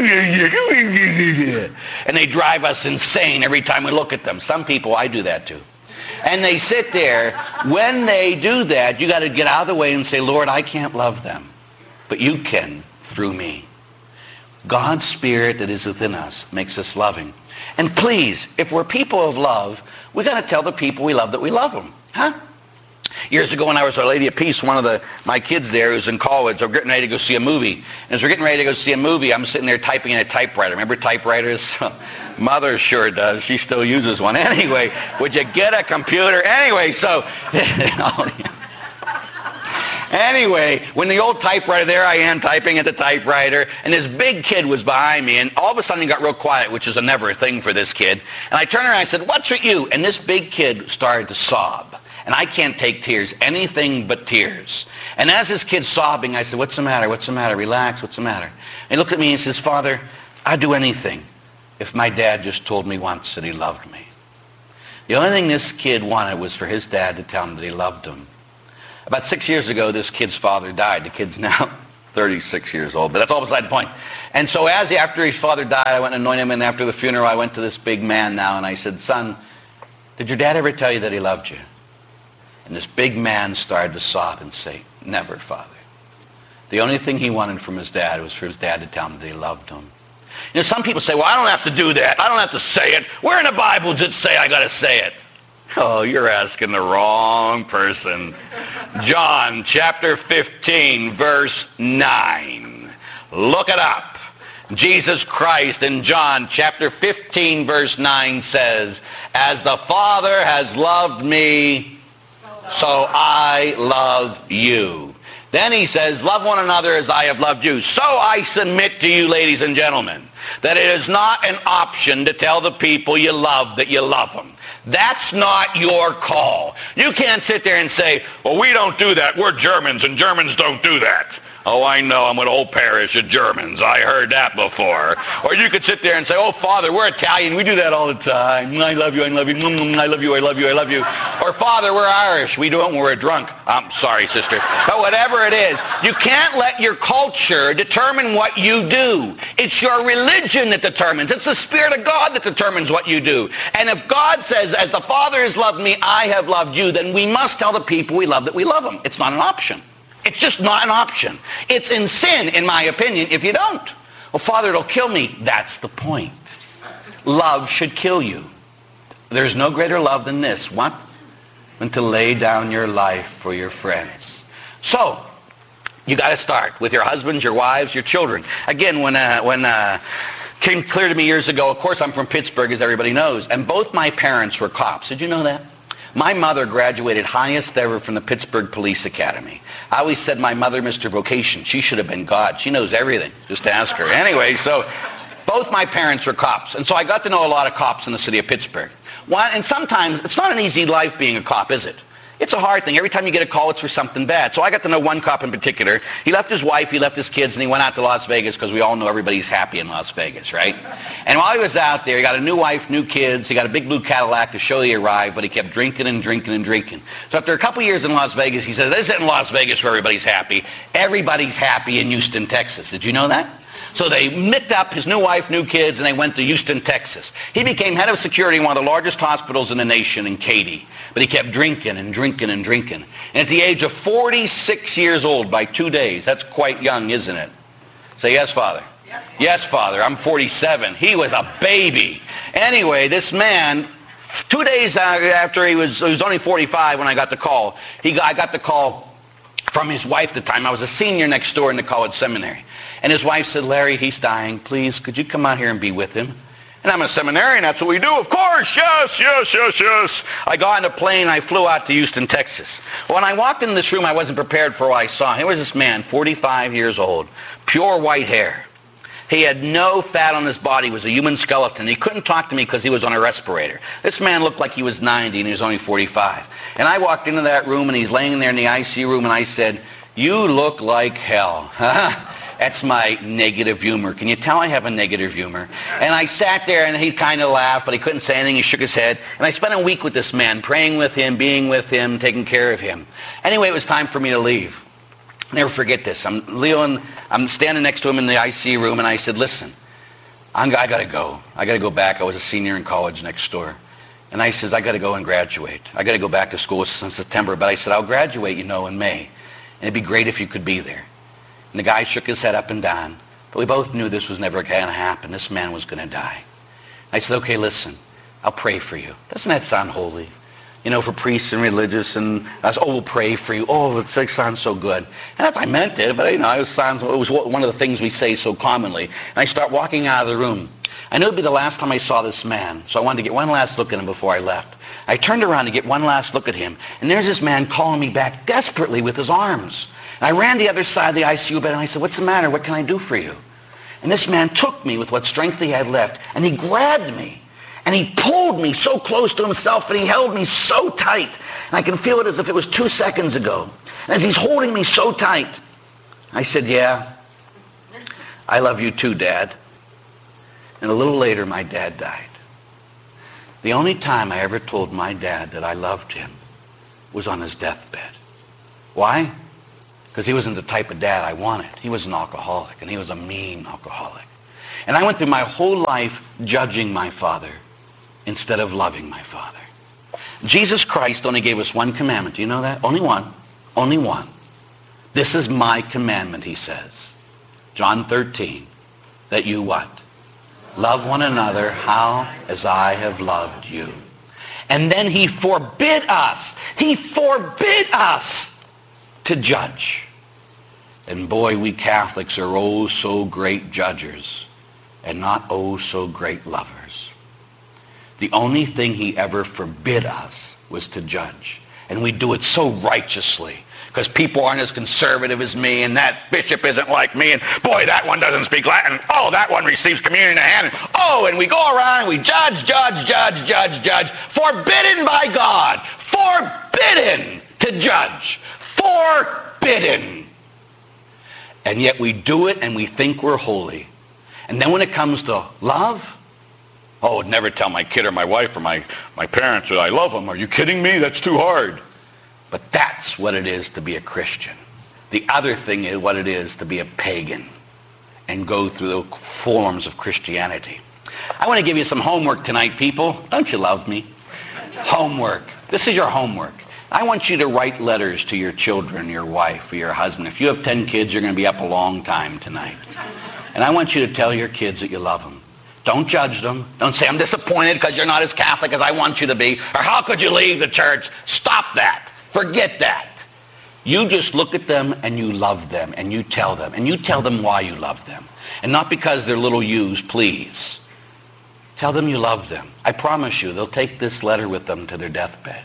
Speaker 1: and they drive us insane every time we look at them. Some people, I do that too. And they sit there. When they do that, you got to get out of the way and say, Lord, I can't love them, but you can through me. God's Spirit that is within us makes us loving. And please, if we're people of love, we got to tell the people we love that we love them. Huh? Years ago when I was Our Lady of Peace, one of the my kids there who's in college, I'm getting ready to go see a movie. And as we're getting ready to go see a movie, I'm sitting there typing in a typewriter. Remember typewriters? Mother sure does. She still uses one. Anyway, would you get a computer? Anyway, so... Anyway, when the old typewriter, there I am typing at the typewriter, and this big kid was behind me, and all of a sudden he got real quiet, which is a never a thing for this kid. And I turned around and I said, what's with you? And this big kid started to sob. And I can't take tears, anything but tears. And as this kid's sobbing, I said, what's the matter? What's the matter? Relax, what's the matter? And he looked at me and he says, Father, I'd do anything if my dad just told me once that he loved me. The only thing this kid wanted was for his dad to tell him that he loved him. About six years ago, this kid's father died. The kid's now thirty-six years old, but that's all beside the point. And so as he, after his father died, I went and anointed him, and after the funeral, I went to this big man now, and I said, son, did your dad ever tell you that he loved you? And this big man started to sob and say, never, Father. The only thing he wanted from his dad was for his dad to tell him that he loved him. You know, some people say, well, I don't have to do that. I don't have to say it. Where in the Bible does it say I got to say it? Oh, you're asking the wrong person. John chapter fifteen, verse nine. Look it up. Jesus Christ in John chapter fifteen, verse nine says, as the Father has loved me, so I love you. Then he says, love one another as I have loved you. So I submit to you, ladies and gentlemen, that it is not an option to tell the people you love that you love them. That's not your call. You can't sit there and say, well, we don't do that. We're Germans, and Germans don't do that. Oh, I know. I'm an old parish of Germans. I heard that before. Or you could sit there and say, oh, Father, we're Italian. We do that all the time. I love you, I love you. I love you, I love you, I love you. Or, Father, we're Irish. We do it when we're drunk. I'm sorry, sister. But whatever it is, you can't let your culture determine what you do. It's your religion that determines. It's the Spirit of God that determines what you do. And if God says, as the Father has loved me, I have loved you, then we must tell the people we love that we love them. It's not an option. It's just not an option. It's in sin, in my opinion, if you don't. Well, Father, it'll kill me. That's the point. Love should kill you. There's no greater love than this. What? Than to lay down your life for your friends. So, you got to start with your husbands, your wives, your children. Again, when uh, when uh, came clear to me years ago, of course I'm from Pittsburgh, as everybody knows, and both my parents were cops. Did you know that? My mother graduated highest ever from the Pittsburgh Police Academy. I always said my mother, Mister Vocation. She should have been God. She knows everything. Just ask her. Anyway, so both my parents were cops. And so I got to know a lot of cops in the city of Pittsburgh. Well, and sometimes it's not an easy life being a cop, is it? It's a hard thing. Every time you get a call, it's for something bad. So I got to know one cop in particular. He left his wife, he left his kids, and he went out to Las Vegas because we all know everybody's happy in Las Vegas, right? And while he was out there, he got a new wife, new kids. He got a big blue Cadillac to show he arrived, but he kept drinking and drinking and drinking. So after a couple years in Las Vegas, he said, this isn't Las Vegas where everybody's happy. Everybody's happy in Houston, Texas. Did you know that? So they micked up his new wife, new kids, and they went to Houston, Texas. He became head of security in one of the largest hospitals in the nation in Katy. But he kept drinking and drinking and drinking. And at the age of forty-six years old, by two days, that's quite young, isn't it? Say, yes, Father. Yes, yes, Father. I'm forty-seven. He was a baby. Anyway, this man, two days after he was, he was only forty-five when I got the call, he got, I got the call from his wife at the time. I was a senior next door in the college seminary. And his wife said, Larry, he's dying. Please, could you come out here and be with him? And I'm a seminarian. That's what we do. Of course. Yes, yes, yes, yes. I got on a plane. And I flew out to Houston, Texas. When I walked in this room, I wasn't prepared for what I saw. Here was this man, forty-five years old, pure white hair. He had no fat on his body. He was a human skeleton. He couldn't talk to me because he was on a respirator. This man looked like he was ninety and he was only forty-five. And I walked into that room and he's laying there in the I C U room and I said, you look like hell. That's my negative humor. Can you tell I have a negative humor? And I sat there and he kind of laughed, but he couldn't say anything. He shook his head. And I spent a week with this man, praying with him, being with him, taking care of him. Anyway, it was time for me to leave. I'll never forget this. I'm Leo and I'm standing next to him in the I C U room and I said, listen, I'm, I got to go. I got to go back. I was a senior in college next door. And I says, I got to go and graduate. I got to go back to school in September. But I said, I'll graduate, you know, in May. And it'd be great if you could be there. And the guy shook his head up and down. But we both knew this was never going to happen. This man was going to die. I said, okay, listen, I'll pray for you. Doesn't that sound holy? You know, for priests and religious, and I said, oh, we'll pray for you. Oh, it sounds so good. And I meant it, but, you know, it was, it was one of the things we say so commonly. And I start walking out of the room. I knew it would be the last time I saw this man, so I wanted to get one last look at him before I left. I turned around to get one last look at him, and there's this man calling me back desperately with his arms. And I ran to the other side of the I C U bed, and I said, what's the matter? What can I do for you? And this man took me with what strength he had left, and he grabbed me, and he pulled me so close to himself, and he held me so tight. And I can feel it as if it was two seconds ago. And as he's holding me so tight, I said, yeah, I love you too, Dad. And a little later, my dad died. The only time I ever told my dad that I loved him was on his deathbed. Why? Because he wasn't the type of dad I wanted. He was an alcoholic, and he was a mean alcoholic. And I went through my whole life judging my father instead of loving my father. Jesus Christ only gave us one commandment. Do you know that? Only one. Only one. This is my commandment, he says. John thirteen. That you what? Love one another how as I have loved you. And then he forbid us. He forbid us to judge. And boy, we Catholics are oh so great judgers and not oh so great lovers. The only thing he ever forbid us was to judge. And we do it so righteously because people aren't as conservative as me, and that bishop isn't like me, and boy, that one doesn't speak Latin. Oh, that one receives communion in a hand. Oh, and we go around and we judge, judge, judge, judge, judge. Forbidden by God. Forbidden to judge. Forbidden. And yet we do it and we think we're holy. And then when it comes to love, oh, I'd never tell my kid or my wife or my, my parents that I love them. Are you kidding me? That's too hard. But that's what it is to be a Christian. The other thing is what it is to be a pagan and go through the forms of Christianity. I want to give you some homework tonight, people. Don't you love me? Homework. This is your homework. I want you to write letters to your children, your wife, or your husband. If you have ten kids, you're going to be up a long time tonight. And I want you to tell your kids that you love them. Don't judge them. Don't say, I'm disappointed because you're not as Catholic as I want you to be. Or how could you leave the church? Stop that. Forget that. You just look at them and you love them and you tell them. And you tell them why you love them. And not because they're little yous, please. Tell them you love them. I promise you, they'll take this letter with them to their deathbed.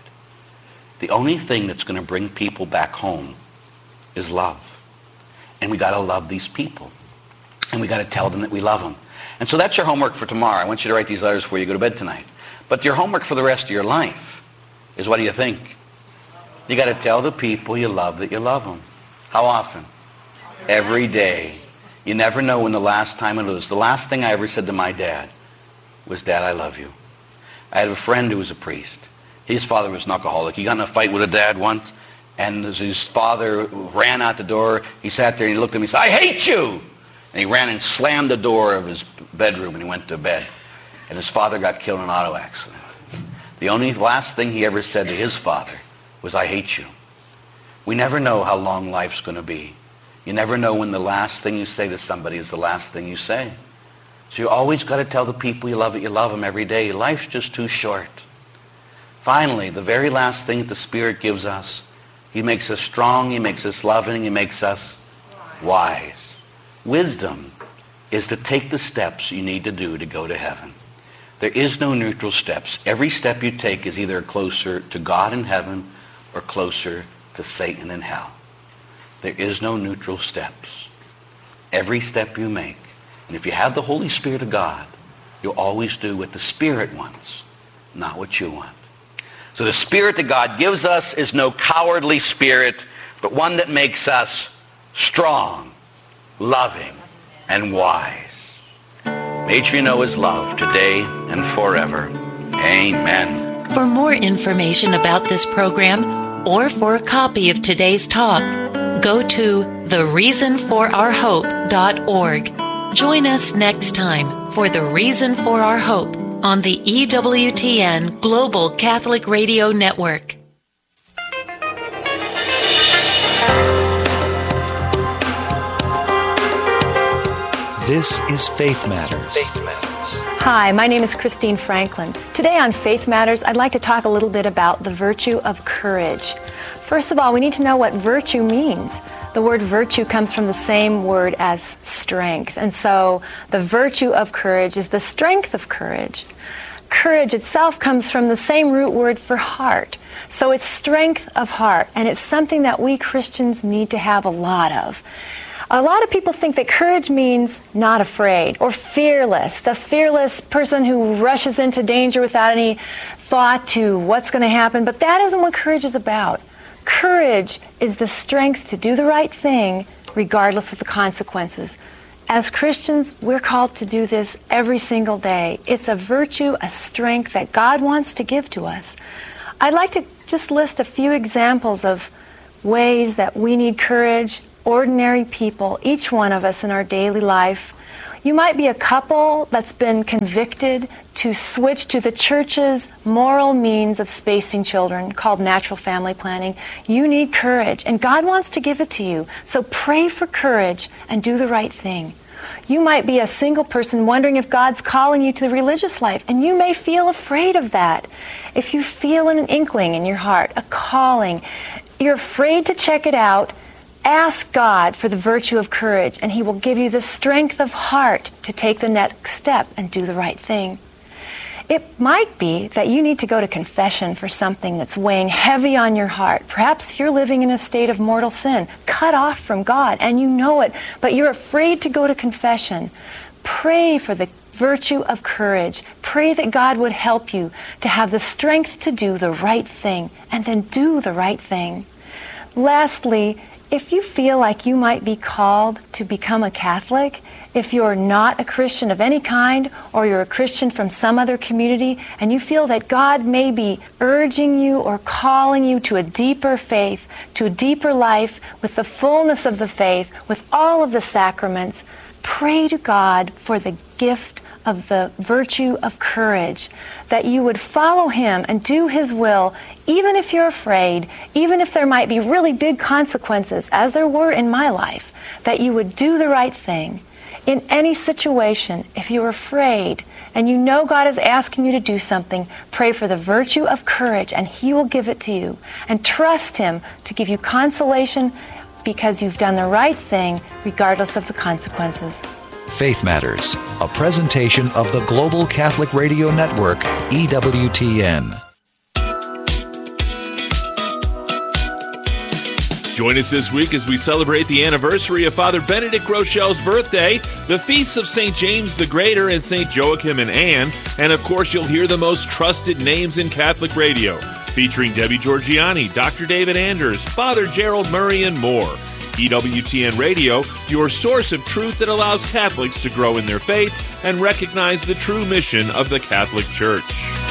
Speaker 1: The only thing that's going to bring people back home is love. And we got to love these people. And we got to tell them that we love them. And so that's your homework for tomorrow. I want you to write these letters before you go to bed tonight. But your homework for the rest of your life is, what do you think? You got to tell the people you love that you love them. How often? Every day. You never know when the last time it was. The last thing I ever said to my dad was, Dad, I love you. I had a friend who was a priest. His father was an alcoholic. He got in a fight with a dad once, and as his father ran out the door, he sat there and he looked at me and said, I hate you! And he ran and slammed the door of his bedroom and he went to bed. And his father got killed in an auto accident. The only last thing he ever said to his father was, I hate you. We never know how long life's going to be. You never know when the last thing you say to somebody is the last thing you say. So you always got to tell the people you love that you love them every day. Life's just too short. Finally, the very last thing that the Spirit gives us, he makes us strong, he makes us loving, he makes us wise. Wisdom is to take the steps you need to do to go to heaven. There is no neutral steps. Every step you take is either closer to God in heaven or closer to Satan in hell. There is no neutral steps. Every step you make. And if you have the Holy Spirit of God, you'll always do what the Spirit wants, not what you want. So the Spirit that God gives us is no cowardly spirit, but one that makes us strong, loving, and wise. May you know his love today and forever. Amen.
Speaker 12: For more information about this program or for a copy of today's talk, go to the reason for our hope dot org. Join us next time for The Reason for Our Hope on the E W T N Global Catholic Radio Network.
Speaker 2: This is Faith Matters.
Speaker 13: Faith Matters. Hi, my name is Christine Franklin. Today on Faith Matters, I'd like to talk a little bit about the virtue of courage. First of all, we need to know what virtue means. The word virtue comes from the same word as strength. And so the virtue of courage is the strength of courage. Courage itself comes from the same root word for heart. So it's strength of heart. And it's something that we Christians need to have a lot of. A lot of people think that courage means not afraid or fearless. The fearless person who rushes into danger without any thought to what's going to happen. But that isn't what courage is about. Courage is the strength to do the right thing regardless of the consequences. As Christians, we're called to do this every single day. It's a virtue, a strength that God wants to give to us. I'd like to just list a few examples of ways that we need courage, ordinary people, each one of us in our daily life. You might be a couple that's been convicted to switch to the church's moral means of spacing children called natural family planning. You need courage, and God wants to give it to you. So pray for courage and do the right thing. You might be a single person wondering if God's calling you to the religious life, and you may feel afraid of that. If you feel an inkling in your heart, a calling, you're afraid to check it out, ask God for the virtue of courage, and He will give you the strength of heart to take the next step and do the right thing. It might be that you need to go to confession for something that's weighing heavy on your heart. Perhaps you're living in a state of mortal sin, cut off from God, and you know it, but you're afraid to go to confession. Pray for the virtue of courage. Pray that God would help you to have the strength to do the right thing, and then do the right thing. Lastly, if you feel like you might be called to become a Catholic, if you're not a Christian of any kind, or you're a Christian from some other community, and you feel that God may be urging you or calling you to a deeper faith, to a deeper life with the fullness of the faith, with all of the sacraments, pray to God for the gift of the virtue of courage, that you would follow Him and do His will, even if you're afraid, even if there might be really big consequences, as there were in my life, that you would do the right thing. In any situation, if you're afraid and you know God is asking you to do something, pray for the virtue of courage and He will give it to you. And trust Him to give you consolation because you've done the right thing regardless of the consequences.
Speaker 2: Faith Matters, a presentation of the Global Catholic Radio Network, E W T N.
Speaker 14: Join us this week as we celebrate the anniversary of Father Benedict Rochelle's birthday, the feasts of Saint James the Greater and Saint Joachim and Anne, and of course you'll hear the most trusted names in Catholic radio, featuring Debbie Georgiani, Doctor David Anders, Father Gerald Murray, and more. E W T N Radio, your source of truth that allows Catholics to grow in their faith and recognize the true mission of the Catholic Church.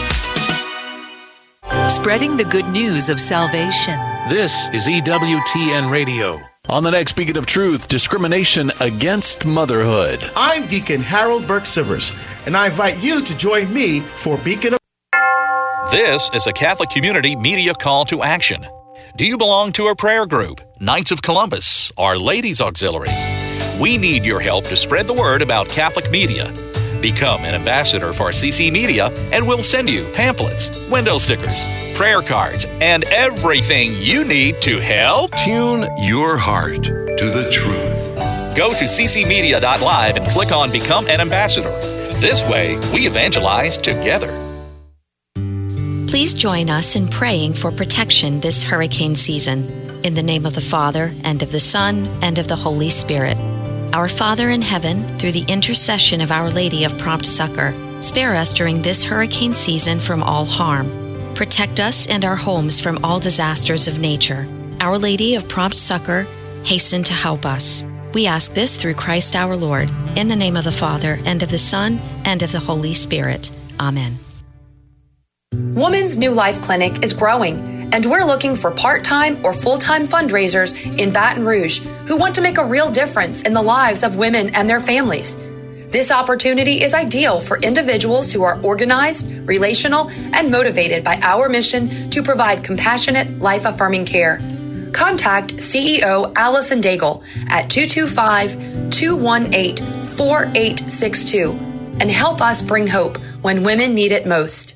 Speaker 15: Spreading the good news of salvation.
Speaker 8: This is E W T N Radio. On the next Beacon of Truth, discrimination against motherhood.
Speaker 16: I'm Deacon Harold Burke-Sivers, and I invite you to join me for Beacon of...
Speaker 17: This is a Catholic Community Media Call to Action. Do you belong to a prayer group, Knights of Columbus, or Ladies Auxiliary? We need your help to spread the word about Catholic media. Become an ambassador for C C Media, and we'll send you pamphlets, window stickers, prayer cards, and everything you need to help.
Speaker 18: Tune your heart to the truth.
Speaker 17: Go to c c media dot live and click on Become an Ambassador. This way, we evangelize together.
Speaker 19: Please join us in praying for protection this hurricane season. In the name of the Father, and of the Son, and of the Holy Spirit. Our Father in heaven, through the intercession of Our Lady of Prompt Succor, spare us during this hurricane season from all harm. Protect us and our homes from all disasters of nature. Our Lady of Prompt Succor, hasten to help us. We ask this through Christ our Lord, in the name of the Father, and of the Son, and of the Holy Spirit. Amen.
Speaker 20: Woman's New Life Clinic is growing, and we're looking for part-time or full-time fundraisers in Baton Rouge who want to make a real difference in the lives of women and their families. This opportunity is ideal for individuals who are organized, relational, and motivated by our mission to provide compassionate, life-affirming care. Contact C E O Allison Daigle at two two five, two one eight, four eight six two and help us bring hope when women need it most.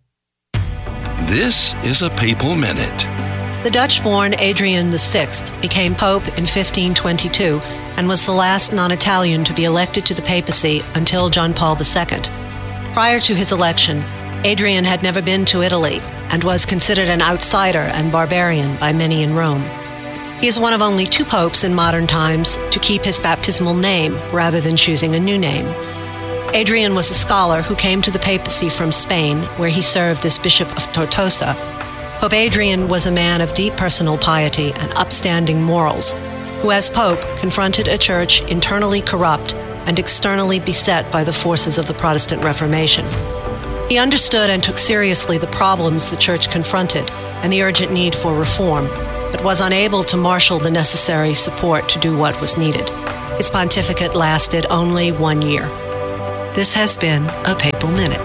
Speaker 18: This is a Papal Minute.
Speaker 21: The Dutch-born Adrian the Sixth became Pope in fifteen twenty-two and was the last non-Italian to be elected to the papacy until John Paul the Second. Prior to his election, Adrian had never been to Italy and was considered an outsider and barbarian by many in Rome. He is one of only two popes in modern times to keep his baptismal name rather than choosing a new name. Adrian was a scholar who came to the papacy from Spain, where he served as Bishop of Tortosa. Pope Adrian was a man of deep personal piety and upstanding morals, who as Pope confronted a church internally corrupt and externally beset by the forces of the Protestant Reformation. He understood and took seriously the problems the Church confronted and the urgent need for reform, but was unable to marshal the necessary support to do what was needed. His pontificate lasted only one year. This has been a Papal Minute.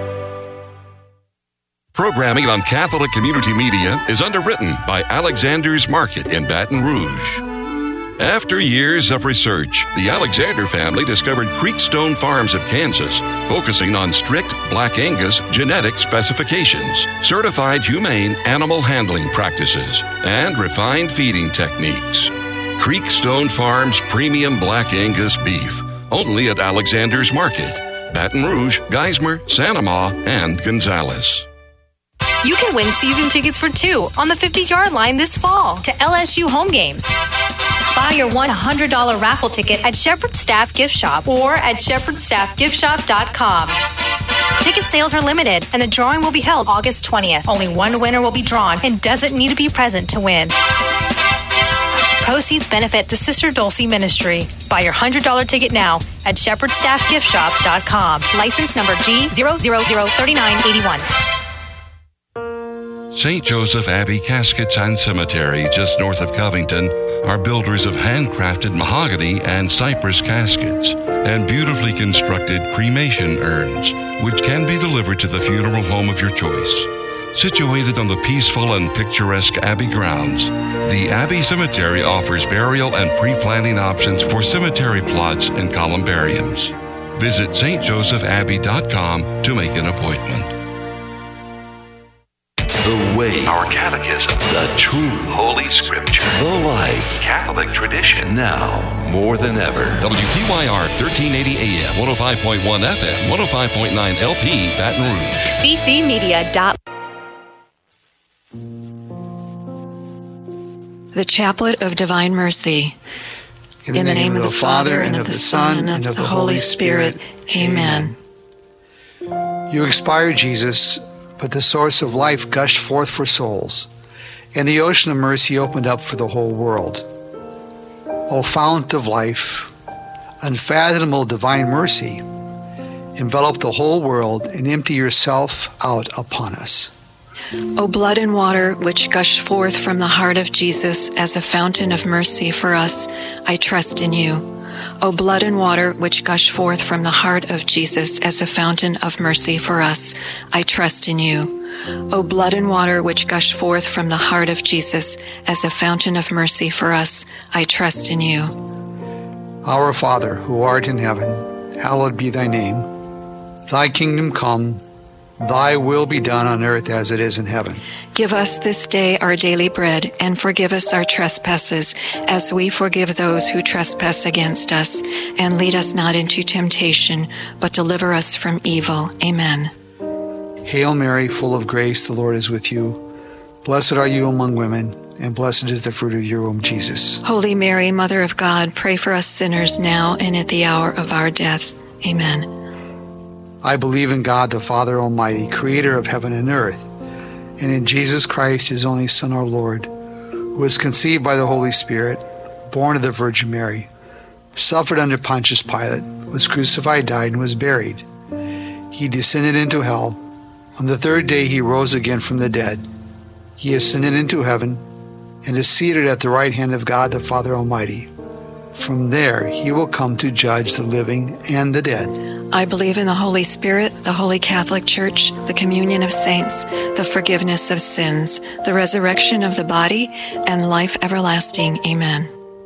Speaker 18: Programming on Catholic Community Media is underwritten by Alexander's Market in Baton Rouge. After years of research, the Alexander family discovered Creekstone Farms of Kansas, focusing on strict Black Angus genetic specifications, certified humane animal handling practices, and refined feeding techniques. Creekstone Farms Premium Black Angus Beef, only at Alexander's Market, Baton Rouge, Geismar, Santa Ma, and Gonzales.
Speaker 3: You can win season tickets for two on the fifty-yard line this fall to L S U home games. Buy your one hundred dollars raffle ticket at Shepherd Staff Gift Shop or at shepherd staff gift shop dot com. Ticket sales are limited, and the drawing will be held August twentieth. Only one winner will be drawn and doesn't need to be present to win. Proceeds benefit the Sister Dulcie Ministry. Buy your one hundred dollars ticket now at shepherd staff gift shop dot com. License number G zero zero zero three nine eight one.
Speaker 18: Saint Joseph Abbey Caskets and Cemetery, just north of Covington, are builders of handcrafted mahogany and cypress caskets and beautifully constructed cremation urns, which can be delivered to the funeral home of your choice. Situated on the peaceful and picturesque Abbey grounds, the Abbey Cemetery offers burial and pre-planning options for cemetery plots and columbariums. Visit s t joseph abbey dot com to make an appointment.
Speaker 22: The way,
Speaker 18: our catechism,
Speaker 22: the truth,
Speaker 18: Holy Scripture,
Speaker 22: the life,
Speaker 18: Catholic tradition.
Speaker 22: Now, more than ever.
Speaker 18: W T Y R thirteen eighty A M, one oh five point one F M, one oh five point nine L P, Baton Rouge.
Speaker 23: c c media dot
Speaker 24: The Chaplet of Divine Mercy.
Speaker 25: In the, In the name, name of the Father, and of the Son, and of the Holy Spirit. Amen. You expired, Jesus, but the source of life gushed forth for souls, and the ocean of mercy opened up for the whole world. O fount of life, unfathomable divine mercy, envelop the whole world and empty yourself out upon us.
Speaker 24: O blood and water which gush forth from the heart of Jesus as a fountain of mercy for us, I trust in you. O blood and water which gush forth from the heart of Jesus as a fountain of mercy for us, I trust in you. O blood and water which gush forth from the heart of Jesus as a fountain of mercy for us, I trust in you.
Speaker 25: Our Father, who art in heaven, hallowed be thy name. Thy kingdom come, thy will be done on earth as it is in heaven.
Speaker 24: Give us this day our daily bread, and forgive us our trespasses, as we forgive those who trespass against us. And lead us not into temptation, but deliver us from evil. Amen.
Speaker 25: Hail Mary, full of grace, the Lord is with you. Blessed are you among women, and blessed is the fruit of your womb, Jesus.
Speaker 24: Holy Mary, Mother of God, pray for us sinners now and at the hour of our death. Amen.
Speaker 25: I believe in God, the Father Almighty, creator of heaven and earth, and in Jesus Christ, his only Son, our Lord, who was conceived by the Holy Spirit, born of the Virgin Mary, suffered under Pontius Pilate, was crucified, died, and was buried. He descended into hell. On the third day he rose again from the dead. He ascended into heaven and is seated at the right hand of God, the Father Almighty. From there he will come to judge the living and the dead.
Speaker 24: I believe in the Holy Spirit, the Holy Catholic Church, the communion of saints, the forgiveness of sins, the resurrection of the body, and life everlasting. Amen.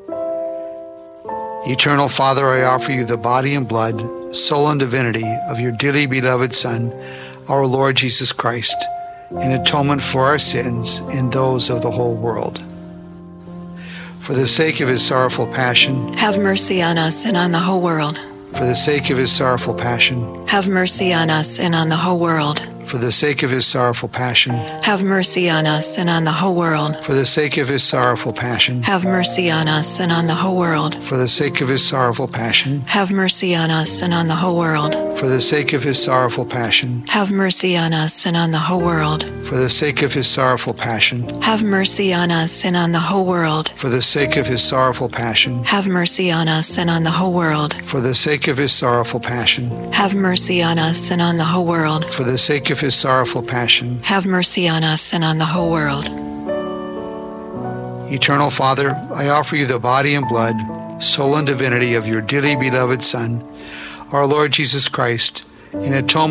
Speaker 25: Eternal Father, I offer you the body and blood, soul and divinity of your dearly beloved Son, our Lord Jesus Christ, in atonement for our sins and those of the whole world. For the sake of his sorrowful passion,
Speaker 24: have mercy on us and on the whole world.
Speaker 25: For the sake of his sorrowful passion,
Speaker 24: have mercy on us and on the whole world.
Speaker 25: For the sake of his sorrowful passion.
Speaker 24: Have mercy on us and on the whole world.
Speaker 25: For the sake of his sorrowful passion.
Speaker 24: Have mercy on us and on the whole world.
Speaker 25: For the sake of his sorrowful passion.
Speaker 24: Have mercy on us and on the whole world.
Speaker 25: For the sake of his sorrowful passion.
Speaker 24: Have mercy on us and on the whole world.
Speaker 25: For the sake of his sorrowful passion.
Speaker 24: Have mercy on us and on the whole world.
Speaker 25: For the sake of his sorrowful passion.
Speaker 24: Have mercy on us and on the whole world.
Speaker 25: For the sake of his sorrowful passion.
Speaker 24: Have mercy on us and on the whole world.
Speaker 25: For the sake of his sorrowful passion.
Speaker 24: Have mercy on us and on the whole world.
Speaker 25: Eternal Father, I offer you the body and blood, soul and divinity of your dearly beloved Son, our Lord Jesus Christ, in atonement